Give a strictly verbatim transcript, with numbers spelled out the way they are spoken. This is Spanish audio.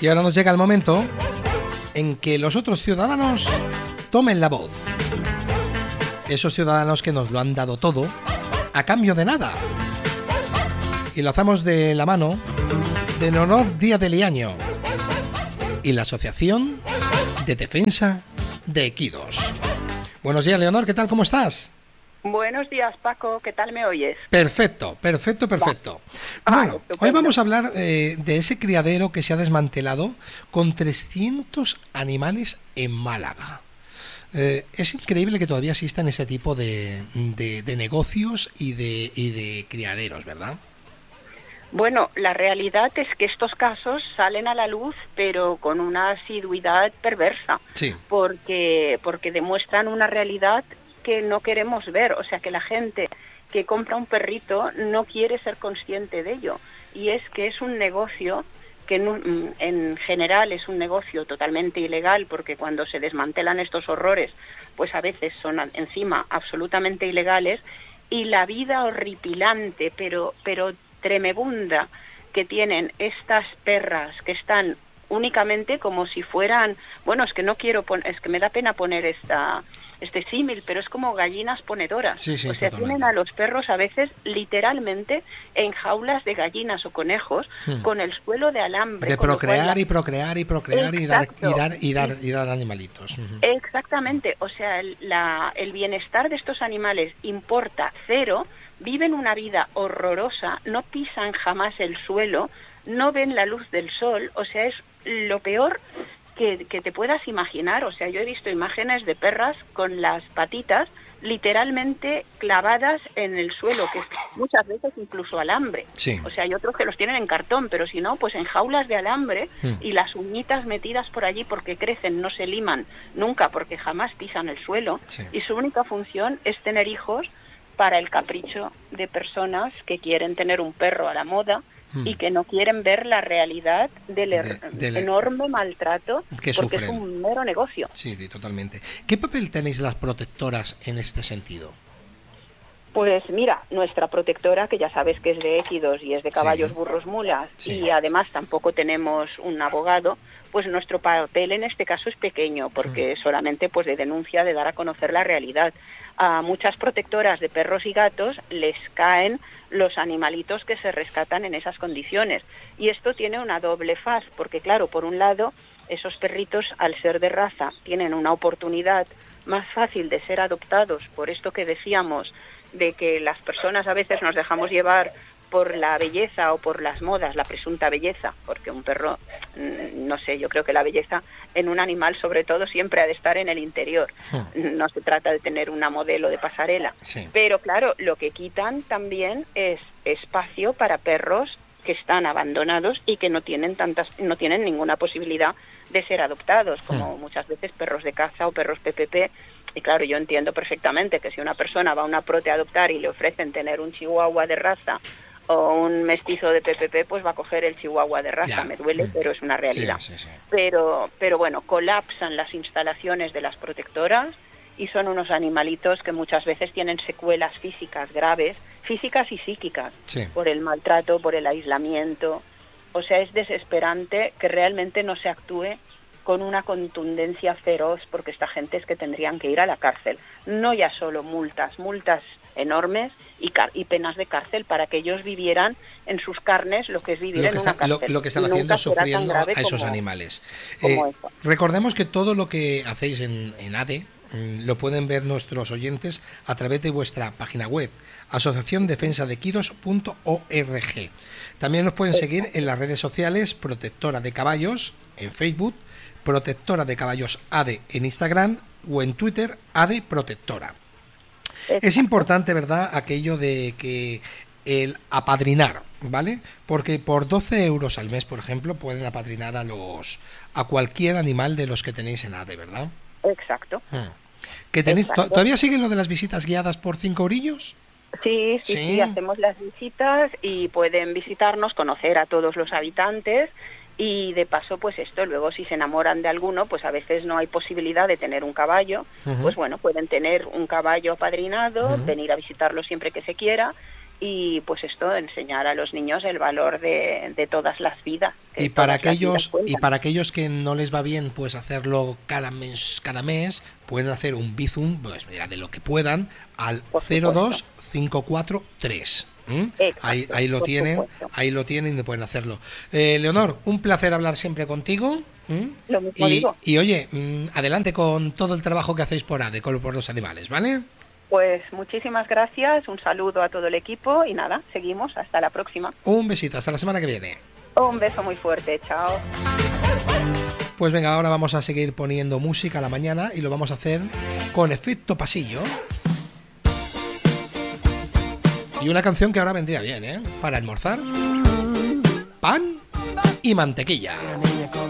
Y ahora nos llega el momento en que los otros ciudadanos tomen la voz. Esos ciudadanos que nos lo han dado todo a cambio de nada. Y lo hacemos de la mano de Leonor Díaz de Liaño y la Asociación de Defensa de Equidos. Buenos días, Leonor, ¿qué tal? ¿Cómo estás? Buenos días, Paco, ¿qué tal me oyes? Perfecto, perfecto, perfecto. Va. Bueno, ah, hoy vamos a hablar eh, de ese criadero que se ha desmantelado con trescientos animales en Málaga. Eh, es increíble que todavía existan este tipo de, de, de negocios y de, y de criaderos, ¿verdad? Bueno, la realidad es que estos casos salen a la luz, pero con una asiduidad perversa, sí. porque, porque demuestran una realidad que no queremos ver. O sea, que la gente que compra un perrito no quiere ser consciente de ello, y es que es un negocio que en, en general es un negocio totalmente ilegal, porque cuando se desmantelan estos horrores, pues a veces son encima absolutamente ilegales, y la vida horripilante, pero, pero tremebunda que tienen estas perras que están únicamente como si fueran, bueno, es que no quiero poner, es que me da pena poner esta este símil, pero es como gallinas ponedoras. Sí, sí, o sea, totalmente. tienen a los perros a veces literalmente en jaulas de gallinas o conejos, hmm. con el suelo de alambre. De procrear cual... y procrear y procrear y dar, y dar y dar y dar animalitos. Uh-huh. Exactamente, o sea, el, la, el bienestar de estos animales importa cero, viven una vida horrorosa, no pisan jamás el suelo, no ven la luz del sol, o sea, es lo peor Que, que te puedas imaginar. O sea, yo he visto imágenes de perras con las patitas literalmente clavadas en el suelo, que es muchas veces incluso alambre. Sí. O sea, hay otros que los tienen en cartón, pero si no, pues en jaulas de alambre, mm. y las uñitas metidas por allí porque crecen, no se liman nunca porque jamás pisan el suelo, sí. y su única función es tener hijos para el capricho de personas que quieren tener un perro a la moda, y que no quieren ver la realidad del er- de, de enorme maltrato que porque sufren. Es un mero negocio. Sí, sí, totalmente. ¿Qué papel tenéis las protectoras en este sentido? Pues mira, nuestra protectora, que ya sabes que es de Equidos y es de caballos, sí. burros, mulas, sí. y además tampoco tenemos un abogado, pues nuestro papel en este caso es pequeño, porque mm. solamente pues de denuncia, de dar a conocer la realidad. A muchas protectoras de perros y gatos les caen los animalitos que se rescatan en esas condiciones. Y esto tiene una doble faz, porque claro, por un lado, esos perritos, al ser de raza, tienen una oportunidad más fácil de ser adoptados, por esto que decíamos, de que las personas a veces nos dejamos llevar por la belleza o por las modas, la presunta belleza, porque un perro, no sé, yo creo que la belleza en un animal sobre todo siempre ha de estar en el interior. No se trata de tener una modelo de pasarela. Sí. Pero claro, lo que quitan también es espacio para perros que están abandonados y que no tienen tantas, no tienen ninguna posibilidad de ser adoptados, como muchas veces perros de caza o perros P P P. Y claro, yo entiendo perfectamente que si una persona va a una prote a adoptar y le ofrecen tener un chihuahua de raza o un mestizo de P P P, pues va a coger el chihuahua de raza. Ya. Me duele, mm. pero es una realidad. Sí, sí, sí. Pero, pero bueno, colapsan las instalaciones de las protectoras y son unos animalitos que muchas veces tienen secuelas físicas graves, físicas y psíquicas, sí. por el maltrato, por el aislamiento. O sea, es desesperante que realmente no se actúe con una contundencia feroz, porque esta gente es que tendrían que ir a la cárcel. No ya solo multas, multas enormes y, car- y penas de cárcel para que ellos vivieran en sus carnes lo que es vivir lo que en está, una cárcel. Lo, lo que están y haciendo sufriendo a esos como, animales. Como eh, recordemos que todo lo que hacéis en, en A D E lo pueden ver nuestros oyentes a través de vuestra página web, asociación defensa de equidos punto org. También nos pueden seguir en las redes sociales Protectora de Caballos en Facebook, Protectora de Caballos A D E en Instagram o en Twitter A D E Protectora. Exacto. Es importante, ¿verdad?, aquello de que el apadrinar, ¿vale? Porque por doce euros al mes, por ejemplo, pueden apadrinar a los a cualquier animal de los que tenéis en A D E, ¿verdad? Exacto. Hmm. ¿Que tenéis, Exacto. ¿Todavía siguen lo de las visitas guiadas por cinco orillos? Sí, sí, sí, sí, hacemos las visitas y pueden visitarnos, conocer a todos los habitantes. Y de paso, pues esto, luego si se enamoran de alguno, pues a veces no hay posibilidad de tener un caballo, uh-huh. pues bueno, pueden tener un caballo apadrinado, uh-huh. venir a visitarlo siempre que se quiera, y pues esto, enseñar a los niños el valor de, de todas las vidas. Y para aquellos y para aquellos que no les va bien pues hacerlo cada mes, cada mes pueden hacer un Bizum, pues mira, de lo que puedan al cero dos cinco cuatro tres. ¿Mm? Exacto, ahí, ahí lo tienen, supuesto. ahí lo tienen y pueden hacerlo. Eh, Leonor, un placer hablar siempre contigo. ¿Mm? Lo mismo y, digo. y oye, adelante con todo el trabajo que hacéis por A D E, con por los animales, ¿vale? Pues muchísimas gracias, un saludo a todo el equipo y nada, seguimos, hasta la próxima. Un besito, hasta la semana que viene. Un beso muy fuerte, chao. Pues venga, ahora vamos a seguir poniendo música a la mañana y lo vamos a hacer con efecto pasillo. Y una canción que ahora vendría bien, ¿eh? Para almorzar. Pan y mantequilla.